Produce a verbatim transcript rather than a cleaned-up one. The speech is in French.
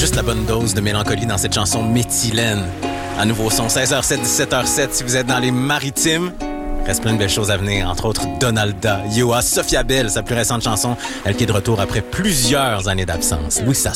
juste la bonne dose de mélancolie dans cette chanson méthylène. À nouveau son, seize heures zéro sept, dix-sept heures zéro sept, si vous êtes dans les maritimes. Reste plein de belles choses à venir, entre autres Donalda, Yoa, Sophia Bell, sa plus récente chanson, elle qui est de retour après plusieurs années d'absence. Oui, ça